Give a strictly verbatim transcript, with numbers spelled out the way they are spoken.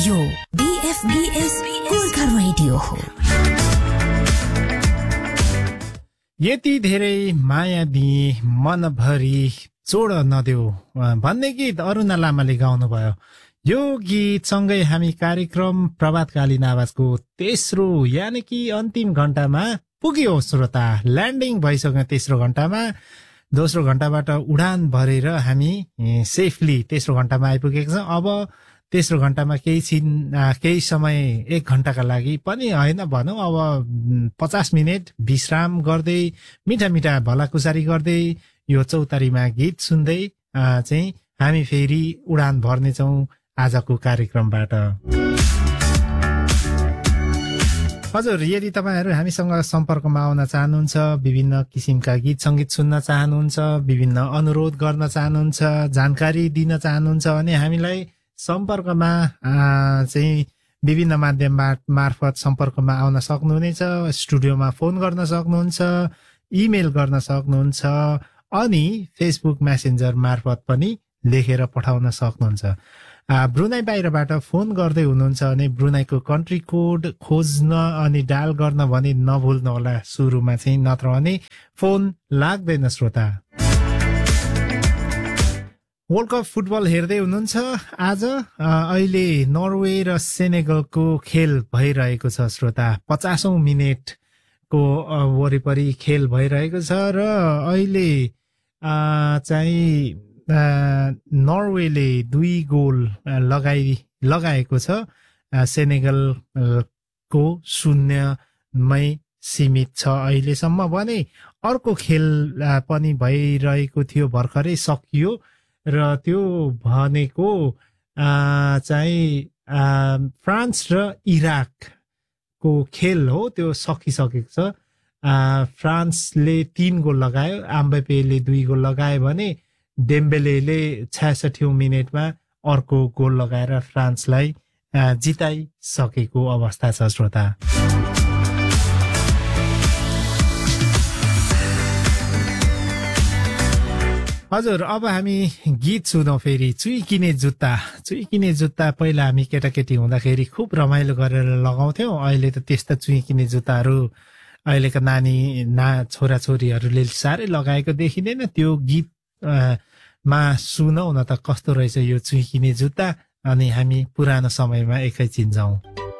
यो बीएफबीएस गोर्खा रेडियो हो। यति धेरै माया दिए मनभरि चोड नदेऊ भन्ने गीत अरुणा लामाले गाउनु भयो। यो गीतसँगै हामी कार्यक्रम प्रभातकालीन आवाजको तेस्रो यानि कि अन्तिम घण्टामा पुग्यो श्रोता। ल्यान्डिङ भइसक्यो तेस्रो घण्टामा। दोस्रो घण्टाबाट उडान भरेर हामी सेफली तेस्रो घण्टामा आइपुगेका छौँ। अब तेस्रो घण्टामा केही छिन केही समय एक घण्टाका लागि पनि होइन भनौँ, अब पचास मिनट विश्राम गर्दै मिठा मिठा भलाकुसारी गर्दै यो चौतारीमा गीत सुन्दै चाहिँ हामी फेरि उडान भर्नेछौँ आजको कार्यक्रमबाट। हजुर, यदि तपाईँहरू हामीसँग सम्पर्कमा आउन चाहनुहुन्छ, विभिन्न किसिमका गीत सङ्गीत सुन्न चाहनुहुन्छ, विभिन्न अनुरोध गर्न चाहनुहुन्छ, जानकारी दिन चाहनुहुन्छ भने हामीलाई सम्पर्कमा चाहिँ विभिन्न माध्यम मार्फत सम्पर्कमा आउन सक्नुहुनेछ। स्टुडियोमा फोन गर्न सक्नुहुन्छ, इमेल गर्न सक्नुहुन्छ, अनि फेसबुक मेसेन्जर मार्फत पनि लेखेर पठाउन सक्नुहुन्छ। ब्रुनाई बाहिरबाट फोन गर्दै हुनुहुन्छ भने ब्रुनाईको कन्ट्री कोड खोज्न अनि डायल गर्न भने नभुल्नुहोला सुरुमा चाहिँ, नत्र भने फोन लाग्दैन श्रोता। वर्ल्ड कप फुटबल हेर्दै हुनुहुन्छ आज। अहिले नर्वे र सेनेगलको खेल भइरहेको छ श्रोता। पचासौं मिनटको वरिपरि खेल भइरहेको छ र अहिले चाहिँ नर्वेले दुई गोल लगाइ लगाएको छ, सेनेगलको शून्यमै सीमित छ अहिलेसम्म। भने अर्को खेल पनि भइरहेको थियो, भर्खरै सकियो र त्यो भनेको चाहिँ फ्रान्स र इराकको खेल हो। त्यो सकिसकेको छ। फ्रान्सले तीन गोल लगायो, एम्बापेले दुई गोल लगायो भने डेम्बेलेले छयासठीौं मिनटमा अर्को गोल लगाएर फ्रान्सलाई जिताइसकेको अवस्था छ श्रोता। हजुर, अब हामी गीत सुनौँ फेरि। चुइकिने जुत्ता। चुइकिने जुत्ता पहिला हामी केटाकेटी हुँदाखेरि खुब रमाइलो गरेर लगाउँथ्यौँ। अहिले त त्यस्ता चुइकिने जुत्ताहरू अहिलेका नानी ना छोराछोरीहरूले साह्रै लगाएको देखिँदैन। त्यो गीत मा सुनौ न त कस्तो रहेछ यो चुइकिने जुत्ता, अनि हामी पुरानो समयमा एकैछिन जाउँ।